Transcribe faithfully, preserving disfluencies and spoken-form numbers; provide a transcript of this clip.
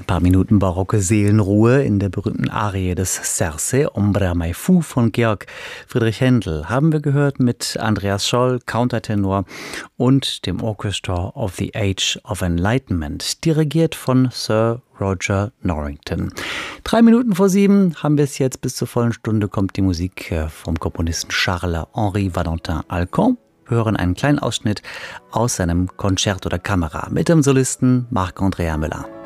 paar Minuten barocke Seelenruhe in der berühmten Arie des Cerce, Ombra mai fu von Georg Friedrich Händel, haben wir gehört mit Andreas Scholl, Countertenor und dem Orchestra of the Age of Enlightenment, dirigiert von Sir Roger Norrington. Drei Minuten vor sieben haben wir es jetzt. Bis zur vollen Stunde kommt die Musik vom Komponisten Charles-Henri Valentin Alcan. Wir hören einen kleinen Ausschnitt aus seinem Concerto da Camera mit dem Solisten Marc-Andrea Müller.